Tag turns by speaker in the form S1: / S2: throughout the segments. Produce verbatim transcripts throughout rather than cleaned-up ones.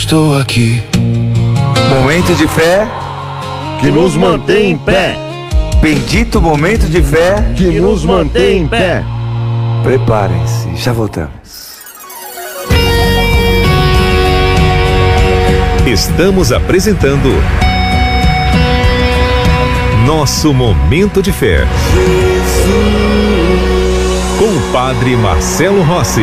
S1: estou aqui.
S2: Momento de fé
S3: que nos mantém em pé.
S2: Bendito momento de fé
S3: que nos mantém em pé.
S2: Preparem-se, já voltamos.
S4: Estamos apresentando Nosso Momento de Fé com o Padre Marcelo Rossi.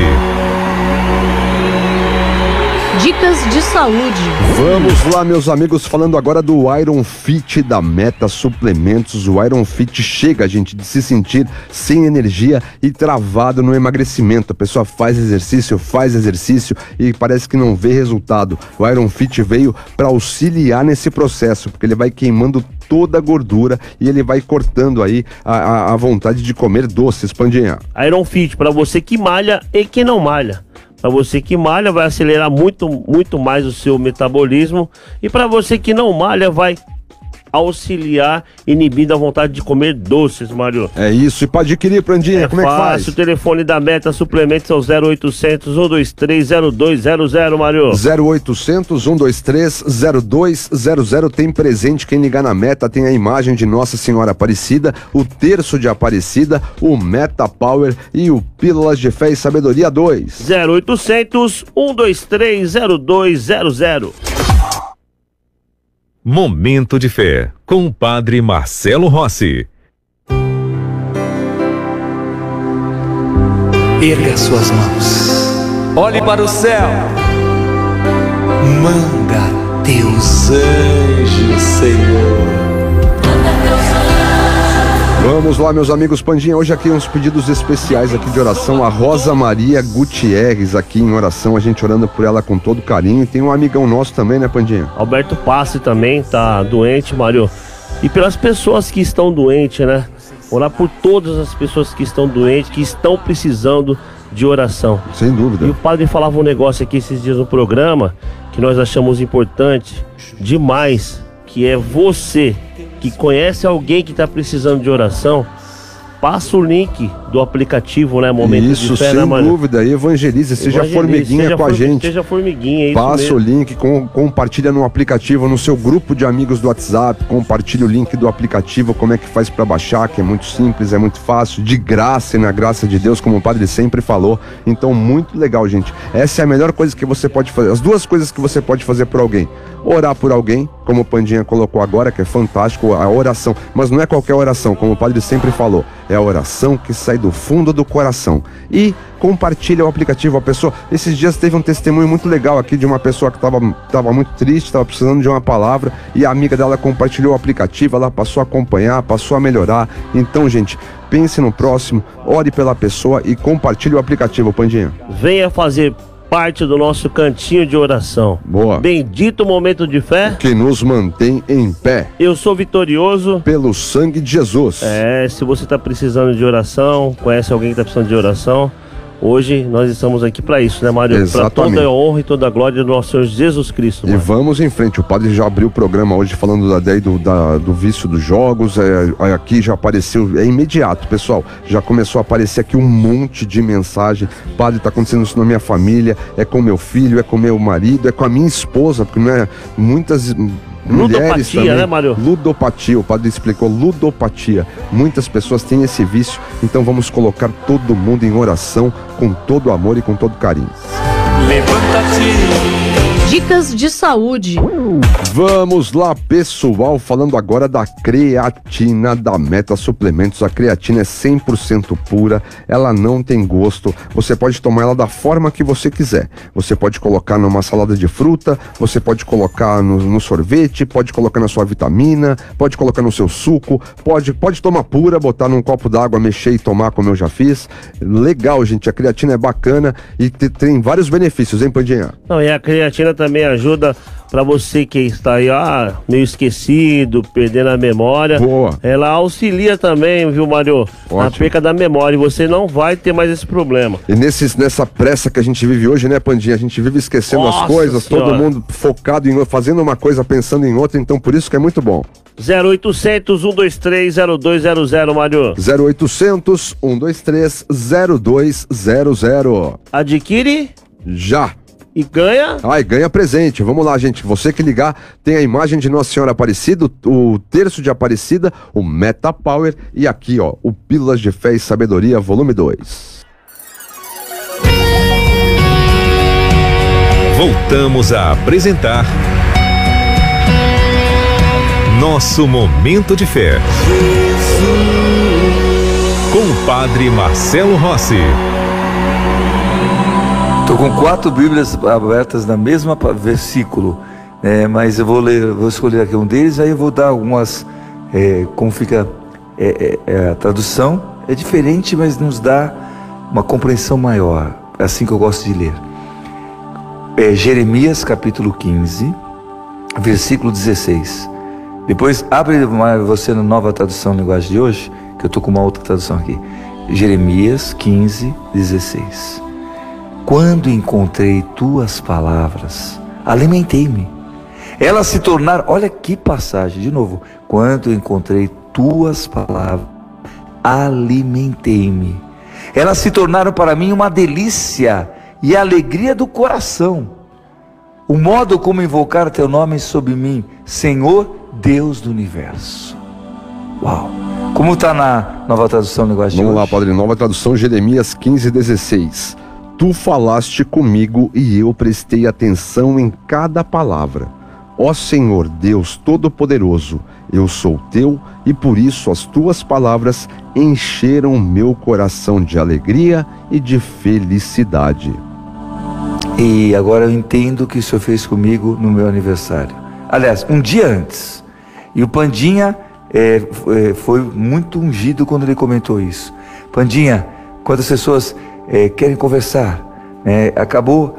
S5: Dicas de saúde.
S3: Vamos lá, meus amigos, falando agora do Iron Fit da Meta Suplementos. O Iron Fit chega, gente, de se sentir sem energia e travado no emagrecimento. A pessoa faz exercício, faz exercício e parece que não vê resultado. O Iron Fit veio para auxiliar nesse processo, porque ele vai queimando toda a gordura e ele vai cortando aí a, a, a vontade de comer doces, Pandinha.
S6: Iron Fit, para você que malha e que não malha. Para você que malha, vai acelerar muito, muito mais o seu metabolismo. E para você que não malha, vai auxiliar, inibindo a vontade de comer doces, Mário.
S3: É isso. E para adquirir, Prandinha, é como
S6: fácil,
S3: é que faz?
S6: O telefone da Meta Suplementos é o zero oitocentos, um dois três, zero dois zero zero, Mário.
S3: zero oitocentos, um dois três, zero dois zero zero. Tem presente, quem ligar na Meta tem a imagem de Nossa Senhora Aparecida, o terço de Aparecida, o Meta Power e o Pílulas de Fé e Sabedoria dois.
S6: zero oitocentos, um dois três, zero dois zero zero.
S4: Momento de Fé, com o Padre Marcelo Rossi.
S1: Erga suas mãos.
S2: Olhe para o céu.
S1: Manda teus anjos, Senhor.
S3: Vamos lá, meus amigos, Pandinha, hoje aqui uns pedidos especiais aqui de oração, a Rosa Maria Gutierrez aqui em oração, a gente orando por ela com todo carinho, e tem um amigão nosso também, né, Pandinha?
S6: Alberto Passe também tá doente, Mário, e pelas pessoas que estão doentes, né, orar por todas as pessoas que estão doentes, que estão precisando de oração.
S3: Sem dúvida.
S6: E o padre falava um negócio aqui esses dias no programa, que nós achamos importante demais, que é você que conhece alguém que está precisando de oração, passa o link do aplicativo, né, Momento
S3: isso,
S6: de Fé,
S3: sem
S6: né, mano?
S3: dúvida, evangelize, seja
S6: Evangelize,
S3: formiguinha
S6: seja
S3: com a
S6: form...
S3: gente.
S6: Seja formiguinha, é isso
S3: Passa
S6: mesmo.
S3: o link, com, compartilha no aplicativo, no seu grupo de amigos do WhatsApp, compartilha o link do aplicativo, como é que faz para baixar, que é muito simples, é muito fácil, de graça e na graça de Deus, como o padre sempre falou. Então, muito legal, gente. Essa é a melhor coisa que você pode fazer, as duas coisas que você pode fazer por alguém. Orar por alguém, como o Pandinha colocou agora, que é fantástico, a oração, mas não é qualquer oração, como o padre sempre falou, é a oração que sai do fundo do coração. E compartilha o aplicativo. A pessoa, esses dias teve um testemunho muito legal aqui de uma pessoa que estava tava muito triste, estava precisando de uma palavra, e a amiga dela compartilhou o aplicativo, ela passou a acompanhar, passou a melhorar. Então, gente, pense no próximo, ore pela pessoa e compartilhe o aplicativo, Pandinha.
S6: Venha fazer parte do nosso cantinho de oração.
S3: Boa.
S6: Bendito momento de fé
S3: que nos mantém em pé.
S6: Eu sou vitorioso
S3: pelo sangue de Jesus.
S6: É, se você está precisando de oração, conhece alguém que está precisando de oração, hoje nós estamos aqui para isso, né, Mário? Para toda a honra e toda a glória do nosso Senhor Jesus Cristo. Mário.
S3: E vamos em frente. O padre já abriu o programa hoje falando da ideia do, da, do vício dos jogos. É, aqui já apareceu, é imediato, pessoal. Já começou a aparecer aqui um monte de mensagem. Padre, tá acontecendo isso na minha família, é com meu filho, é com meu marido, é com a minha esposa, porque não é muitas. Mulheres
S6: ludopatia,
S3: também,
S6: né, Mário?
S3: Ludopatia, o padre explicou, ludopatia. Muitas pessoas têm esse vício, então vamos colocar todo mundo em oração, com todo amor e com todo carinho.
S1: Levanta-te.
S5: Dicas de saúde.
S3: Vamos lá, pessoal, falando agora da creatina da Meta Suplementos. A creatina é cem por cento pura, ela não tem gosto, você pode tomar ela da forma que você quiser. Você pode colocar numa salada de fruta, você pode colocar no, no sorvete, pode colocar na sua vitamina, pode colocar no seu suco, pode, pode tomar pura, botar num copo d'água, mexer e tomar como eu já fiz. Legal, gente, a creatina é bacana e te, tem vários benefícios, hein, Pandinha?
S6: Não, e a creatina também ajuda para você que está aí, ah, meio esquecido, perdendo a memória.
S3: Boa.
S6: Ela auxilia também, viu, Mário?
S3: Ótimo.
S6: Na perca da memória, e você não vai ter mais esse problema.
S3: E nesses, nessa pressa que a gente vive hoje, né, Pandinha? A gente vive esquecendo
S6: Nossa
S3: as coisas,
S6: senhora.
S3: Todo mundo focado em fazendo uma coisa, pensando em outra, então por isso que é muito bom.
S6: zero oitocentos, um dois três, zero dois zero zero, Mário.
S3: zero oitocentos, um dois três, zero dois zero zero.
S6: Adquire
S3: já.
S6: E ganha...
S3: Ah, e ganha presente. Vamos lá, gente. Você que ligar, tem a imagem de Nossa Senhora Aparecida, o terço de Aparecida, o Meta Power e aqui, ó, o Pílulas de Fé e Sabedoria, volume dois.
S4: Voltamos a apresentar Nosso Momento de Fé com o Padre Marcelo Rossi.
S2: Estou com quatro Bíblias abertas na mesma versículo, né? Mas eu vou ler, vou escolher aqui um deles, aí eu vou dar algumas, é, como fica é, é, a tradução, é diferente, mas nos dá uma compreensão maior, é assim que eu gosto de ler. É Jeremias capítulo quinze, versículo dezesseis. Depois abre você na Nova Tradução Linguagem de hoje, que eu estou com uma outra tradução aqui. Jeremias quinze, dezesseis. Quando encontrei tuas palavras, alimentei-me. Elas se tornaram, olha que passagem, de novo. Quando encontrei tuas palavras, alimentei-me. Elas se tornaram para mim uma delícia e alegria do coração. O modo como invocar teu nome sobre mim, Senhor Deus do universo. Uau! Como está na Nova Tradução Linguagem de hoje?
S3: Vamos lá, Padre, Nova Tradução, Jeremias quinze, dezesseis. Tu falaste comigo e eu prestei atenção em cada palavra. Ó Senhor Deus Todo-Poderoso, eu sou teu e por isso as tuas palavras encheram meu coração de alegria e de felicidade.
S2: E agora eu entendo o que o Senhor fez comigo no meu aniversário. Aliás, um dia antes. E o Pandinha é, foi muito ungido quando ele comentou isso. Pandinha, quantas pessoas... É, querem conversar, é, acabou,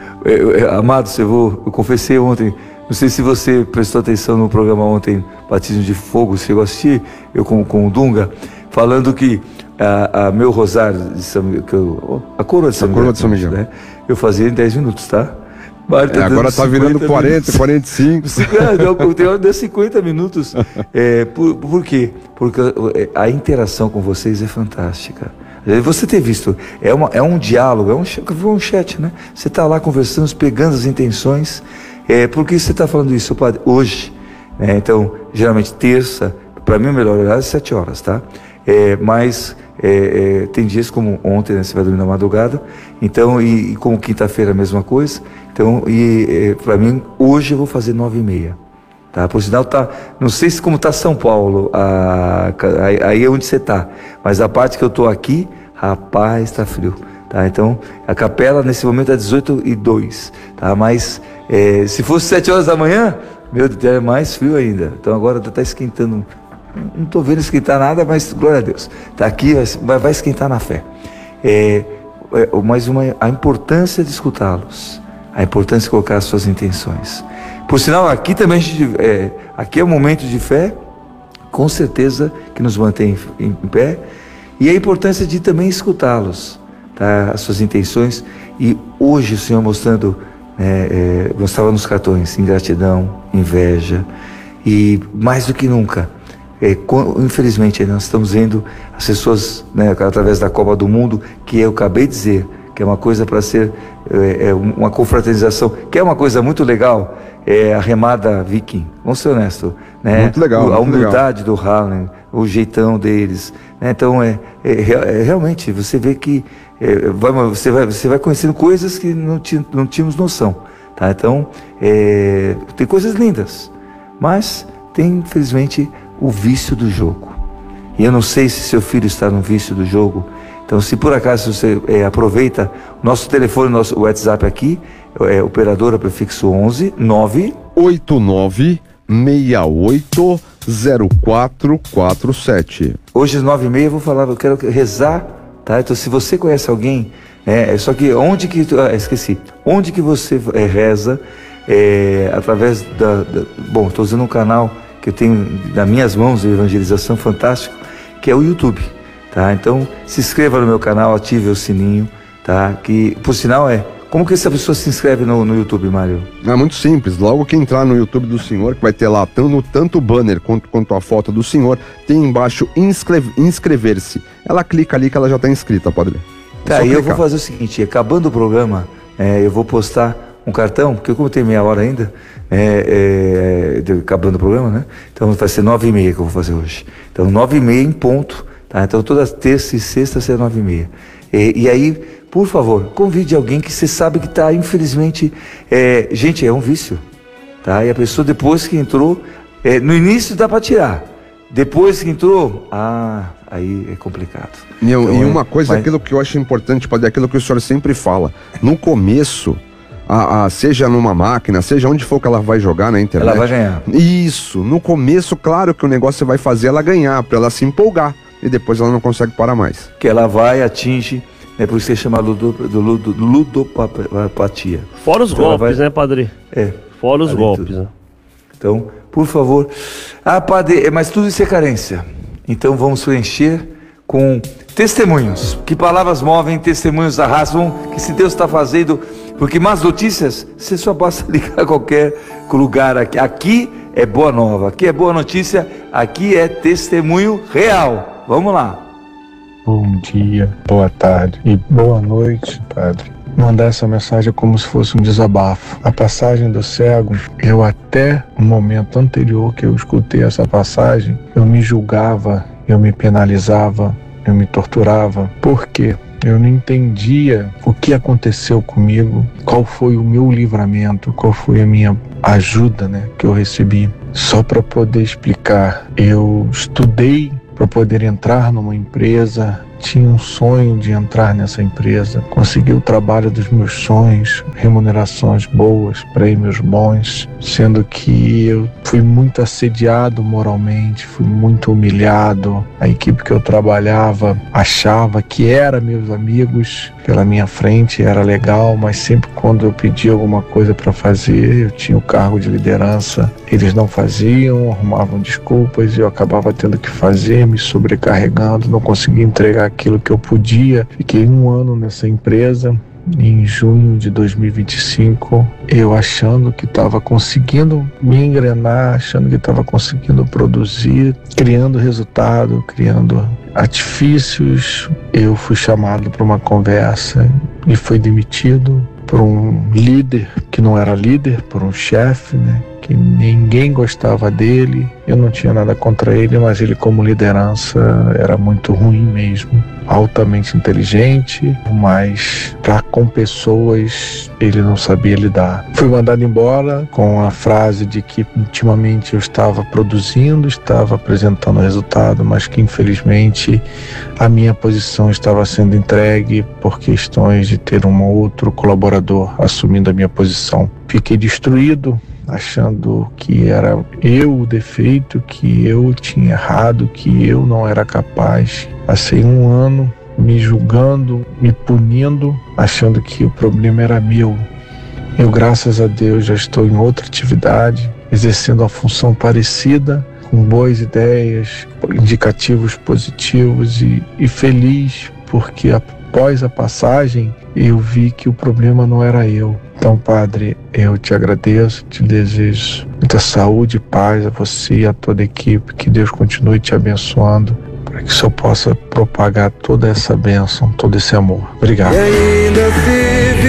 S2: é, é, amados, eu, vou, eu confessei ontem, não sei se você prestou atenção no programa ontem, Batismo de Fogo, se chegou a assistir, eu com, com o Dunga, falando que a, a meu rosário, de São, que eu, a coroa de São, a Miguel, coroa de São Miguel, né, eu fazia em dez minutos, tá?
S3: É, agora tá virando quarenta, quarenta e cinco.
S2: Tem hora de cinquenta minutos. É, por, por quê? Porque a interação com vocês é fantástica. Você ter visto, é, uma, é um diálogo, é um, um chat, né? Você está lá conversando, pegando as intenções. É, por que você está falando isso, padre? Hoje, né? Então, geralmente terça, para mim o melhor horário é sete horas, tá? É, mas é, é, tem dias como ontem, né? Você vai dormir na madrugada, então, e, e como quinta-feira a mesma coisa. Então, e é, para mim, hoje eu vou fazer nove e meia. Tá? Por sinal, tá, não sei se como está São Paulo, a, a, aí é onde você está, mas a parte que eu estou aqui, rapaz, está frio. Tá? Então, a capela nesse momento é dezoito e dois, tá? Mas é, se fosse sete horas da manhã, meu Deus, é mais frio ainda. Então agora está esquentando, não estou vendo esquentar nada, mas glória a Deus. Está aqui, vai, vai esquentar na fé. É, é, mas uma, a importância de escutá-los, a importância de colocar as suas intenções. Por sinal, aqui também a gente, é, aqui é um momento de fé, com certeza que nos mantém em, em pé, e a importância de também escutá-los, tá? As suas intenções. E hoje o Senhor mostrando, é, é, mostrava nos cartões, ingratidão, inveja, e mais do que nunca, é, com, infelizmente nós estamos vendo as pessoas, né, através da Copa do Mundo, que eu acabei de dizer, que é uma coisa para ser é, é, uma confraternização, que é uma coisa muito legal, é a remada viking, vamos ser honestos, né?
S3: Muito legal,
S2: o, a
S3: muito
S2: humildade legal do Harlem, o jeitão deles, né? Então é, é, é realmente você vê que é, vai, você, vai, você vai conhecendo coisas que não, ti, não tínhamos noção, tá? Então é, tem coisas lindas, mas tem infelizmente o vício do jogo, e eu não sei se seu filho está no vício do jogo. Então, se por acaso você é, aproveita nosso telefone, nosso WhatsApp aqui, é operadora prefixo onze nove
S3: oito nove seis oito zero quatro quatro sete.
S2: Hoje às nove e meia eu vou falar, eu quero rezar, tá? Então, se você conhece alguém, é, só que onde que, ah, esqueci, onde que você é, reza, é, através da, da bom, estou usando um canal que eu tenho nas minhas mãos de evangelização fantástico, que é o YouTube. Tá? Então, se inscreva no meu canal, ative o sininho, tá? Que, por sinal, é... Como que essa pessoa se inscreve no, no YouTube, Mário?
S3: É muito simples. Logo que entrar no YouTube do senhor, que vai ter lá tanto, tanto o banner quanto, quanto a foto do senhor, tem embaixo inscreve, inscrever-se. Ela clica ali que ela já está inscrita, padre.
S2: Tá, e eu vou fazer o seguinte, acabando o programa, é, eu vou postar um cartão, porque como tem meia hora ainda, é, é, acabando o programa, né? Então vai ser nove e meia que eu vou fazer hoje. Então nove e meia em ponto, tá? Então todas terça e sexta será nove e meia. E, e aí, por favor, convide alguém que você sabe que está, infelizmente, é, gente, é um vício, tá? E a pessoa depois que entrou, é, no início dá para tirar, depois que entrou, ah, aí é complicado.
S3: E, eu,
S2: então,
S3: e uma coisa,
S2: mas...
S3: aquilo que eu acho importante, pode aquilo que o senhor sempre fala, no começo, a, a, seja numa máquina, seja onde for que ela vai jogar na internet,
S2: ela vai ganhar.
S3: Isso, no começo, claro que o negócio vai fazer ela ganhar, para ela se empolgar, e depois ela não consegue parar mais.
S2: Que ela vai, atinge, é por isso que chama ludo, do, ludo, ludopatia.
S6: Fora os
S2: então
S6: golpes,
S2: vai...
S6: né, padre?
S2: É.
S6: Fora os golpes, né?
S2: Então, por favor. Ah, padre, mas tudo isso é carência. Então vamos preencher com testemunhos. Que palavras movem, testemunhos arrastam, que se Deus está fazendo, porque más notícias, você só basta ligar a qualquer lugar aqui. Aqui é boa nova, aqui é boa notícia, aqui é testemunho real. Vamos lá.
S7: Bom dia, boa tarde e boa noite, padre. Mandar essa mensagem como se fosse um desabafo. A passagem do cego, eu até o momento anterior que eu escutei essa passagem, eu me julgava, eu me penalizava, eu me torturava. Por quê? Eu não entendia o que aconteceu comigo, qual foi o meu livramento, qual foi a minha ajuda, né, que eu recebi. Só para poder explicar, eu estudei para poder entrar numa empresa, tinha um sonho de entrar nessa empresa, consegui o trabalho dos meus sonhos, remunerações boas, prêmios bons, sendo que eu fui muito assediado moralmente, fui muito humilhado. A equipe que eu trabalhava achava que era meus amigos pela minha frente, era legal, mas sempre quando eu pedia alguma coisa para fazer, eu tinha o cargo de liderança, eles não faziam, arrumavam desculpas e eu acabava tendo que fazer, me sobrecarregando, não conseguia entregar aquilo que eu podia. Fiquei um ano nessa empresa. Em junho de dois mil e vinte e cinco, eu achando que estava conseguindo me engrenar, achando que estava conseguindo produzir, criando resultado, criando artifícios, eu fui chamado para uma conversa e fui demitido por um líder que não era líder, por um chefe, né? Que ninguém gostava dele, eu não tinha nada contra ele, mas ele como liderança era muito ruim mesmo, altamente inteligente, mas para com pessoas ele não sabia lidar. Fui mandado embora com a frase de que ultimamente eu estava produzindo, estava apresentando resultado, mas que infelizmente a minha posição estava sendo entregue por questões de ter um outro colaborador assumindo a minha posição. Fiquei destruído, achando que era eu o defeito, que eu tinha errado, que eu não era capaz. Passei um ano me julgando, me punindo, achando que o problema era meu. Eu, graças a Deus, já estou em outra atividade, exercendo uma função parecida, com boas ideias, indicativos positivos e, e feliz, porque após a passagem eu vi que o problema não era eu. Então, Padre, eu te agradeço, te desejo muita saúde e paz a você e a toda a equipe, que Deus continue te abençoando, para que o Senhor possa propagar toda essa bênção, todo esse amor. Obrigado.
S1: E ainda se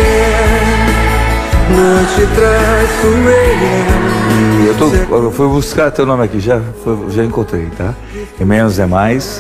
S1: vier, não te traiçoeira.
S2: E eu, tô, eu fui buscar teu nome aqui, já, foi, já encontrei, tá? E menos é mais.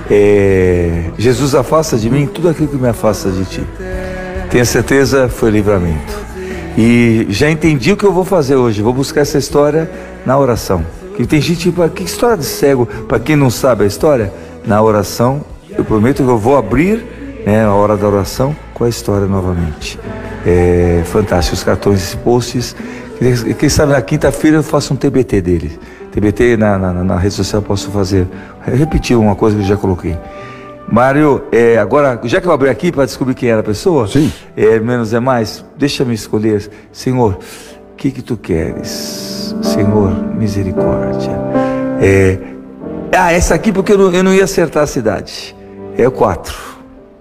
S2: É, Jesus, afasta de mim tudo aquilo que me afasta de ti. Tenha certeza, foi livramento. E já entendi o que eu vou fazer hoje. Vou buscar essa história na oração. Que tem gente tipo, que história de cego? Para quem não sabe a história, na oração, eu prometo que eu vou abrir, né, a hora da oração com a história novamente. É fantástico, os cartões e posts. Quem sabe na quinta-feira eu faço um T B T dele. T B T na, na, na rede social eu posso fazer, repetir uma coisa que eu já coloquei. Mário, é, agora, já que eu abri aqui para descobrir quem era a pessoa,
S3: sim,
S2: é, menos é mais, deixa-me escolher. Senhor, o que que tu queres? Senhor, misericórdia. É, ah, essa aqui porque eu não, eu não ia acertar a cidade. É o quatro.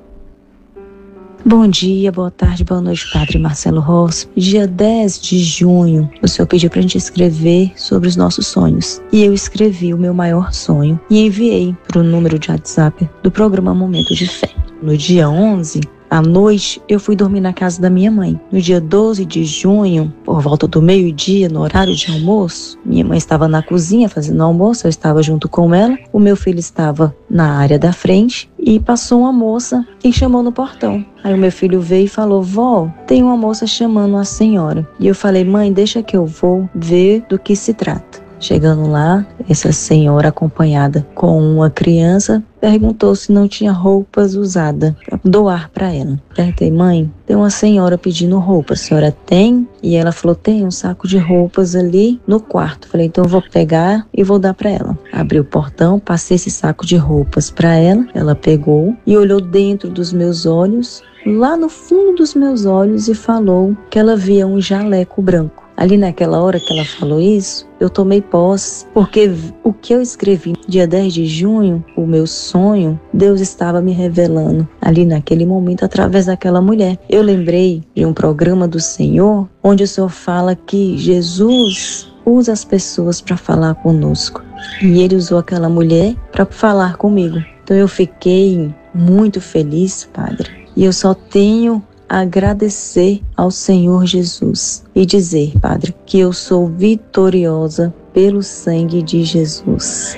S8: Bom dia, boa tarde, boa noite, Padre Marcelo Rossi. Dia dez de junho, o senhor pediu pra gente escrever sobre os nossos sonhos. E eu escrevi o meu maior sonho e enviei pro número de WhatsApp do programa Momento de Fé. No dia onze, À noite, eu fui dormir na casa da minha mãe. No dia doze de junho, por volta do meio-dia, no horário de almoço, minha mãe estava na cozinha fazendo almoço, eu estava junto com ela, o meu filho estava na área da frente e passou uma moça e chamou no portão. Aí o meu filho veio e falou: vó, tem uma moça chamando a senhora. E eu falei: mãe, deixa que eu vou ver do que se trata. Chegando lá, essa senhora acompanhada com uma criança perguntou se não tinha roupas usadas para doar para ela. Perguntei: mãe, tem uma senhora pedindo roupa, a senhora tem? E ela falou: tem um saco de roupas ali no quarto. Falei: então eu vou pegar e vou dar para ela. Abri o portão, passei esse saco de roupas para ela, ela pegou e olhou dentro dos meus olhos, lá no fundo dos meus olhos, e falou que ela via um jaleco branco. Ali naquela hora que ela falou isso, eu tomei posse, porque o que eu escrevi dia dez de junho, o meu sonho, Deus estava me revelando ali naquele momento através daquela mulher. Eu lembrei de um programa do Senhor, onde o Senhor fala que Jesus usa as pessoas para falar conosco. E Ele usou aquela mulher para falar comigo. Então eu fiquei muito feliz, Padre. E eu só tenho agradecer ao Senhor Jesus e dizer, Padre, que eu sou vitoriosa pelo sangue de Jesus.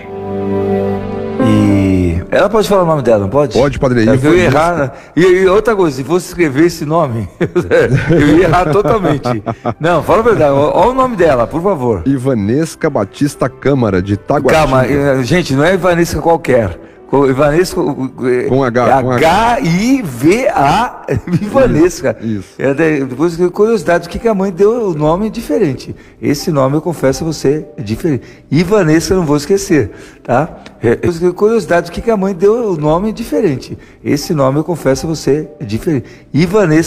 S2: E ela pode falar o nome dela, não pode?
S3: Pode, Padre.
S2: É, eu ia errar. E, e outra coisa, se fosse escrever esse nome, eu ia errar totalmente. Não, fala a verdade. Olha o nome dela, por favor.
S3: Ivanesca Batista Câmara, de Taguatinga.
S2: Calma, gente, não é Ivanesca qualquer. Ivanesca
S3: com H, com
S2: H I V A Ivanesca.
S3: Isso, isso.
S2: É, depois, curiosidade, o que a mãe deu o nome diferente. Esse nome, eu confesso a você, é diferente. Ivanesca, eu não vou esquecer, tá? É, curiosidade, o que a mãe deu o nome diferente. Esse nome, eu confesso a você, é diferente. Ivanesca.